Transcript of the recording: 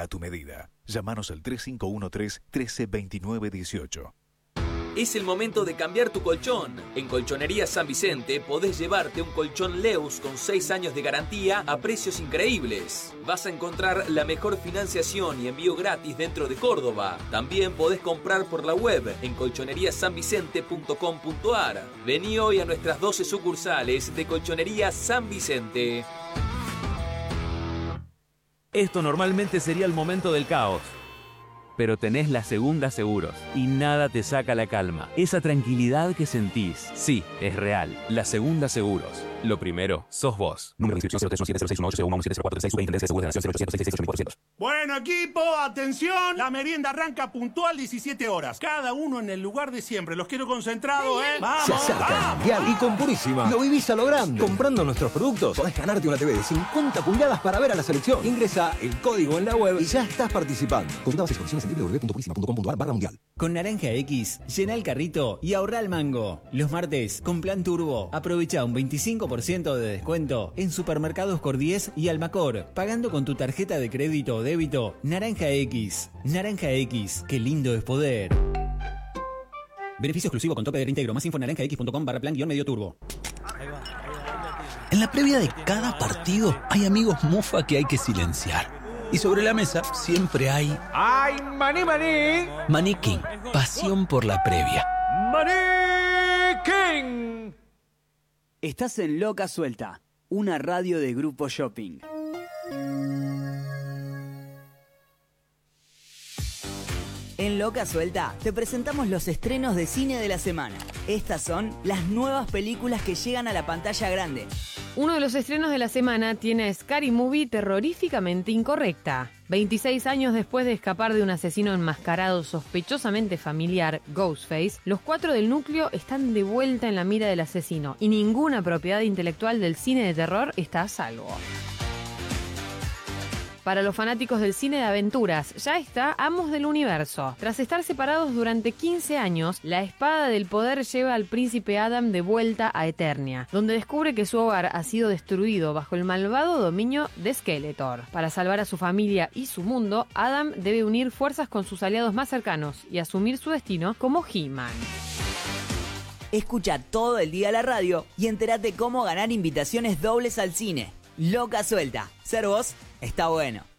a tu medida. Llámanos al 3513-132918. Es el momento de cambiar tu colchón. En Colchonería San Vicente podés llevarte un colchón Leus con 6 años de garantía a precios increíbles. Vas a encontrar la mejor financiación y envío gratis dentro de Córdoba. También podés comprar por la web en colchoneriasanvicente.com.ar. Vení hoy a nuestras 12 sucursales de Colchonería San Vicente. Esto normalmente sería el momento del caos. Pero tenés la Segunda Seguros y nada te saca la calma. Esa tranquilidad que sentís, sí, es real. La Segunda Seguros. Lo primero, sos vos. Número de inscripción 03170618170436 Superintendencia de Seguros de la Nación 0686 Bueno, equipo, atención. La merienda arranca puntual 17 horas. Cada uno en el lugar de siempre. Los quiero concentrados, ¿eh? ¡Vamos! Se acerca el Mundial y con Purísima lo vivís a lo grande. Comprando nuestros productos podés ganarte una TV de 50 pulgadas para ver a la selección. Ingresa el código en la web y ya estás participando. Consulta bases y condiciones en www.purísima.com.ar/mundial. Con Naranja X, llena el carrito y ahorra el mango. Los martes, con Plan Turbo, aprovecha un 25% de descuento en Supermercados Cordies y Almacor, pagando con tu tarjeta de crédito o débito. Naranja X. Naranja X, qué lindo es poder. Beneficio exclusivo con tope de reintegro. Más info en naranjax.com/plan-medio turbo. En la previa de cada partido hay amigos mufa que hay que silenciar. Y sobre la mesa siempre hay... ¡Ay, maní, maní! Maní King, pasión por la previa. ¡Maní King! Estás en Loca Suelta, una radio de Grupo Shopping. En Loca Suelta te presentamos los estrenos de cine de la semana. Estas son las nuevas películas que llegan a la pantalla grande. Uno de los estrenos de la semana tiene a Scary Movie terroríficamente incorrecta. 26 años después de escapar de un asesino enmascarado sospechosamente familiar, Ghostface, los 4 del núcleo están de vuelta en la mira del asesino y ninguna propiedad intelectual del cine de terror está a salvo. Para los fanáticos del cine de aventuras, ya está Amos del Universo. Tras estar separados durante 15 años, la espada del poder lleva al príncipe Adam de vuelta a Eternia, donde descubre que su hogar ha sido destruido bajo el malvado dominio de Skeletor. Para salvar a su familia y su mundo, Adam debe unir fuerzas con sus aliados más cercanos y asumir su destino como He-Man. Escucha todo el día la radio y entérate cómo ganar invitaciones dobles al cine. Loca Suelta. Ser vos está bueno.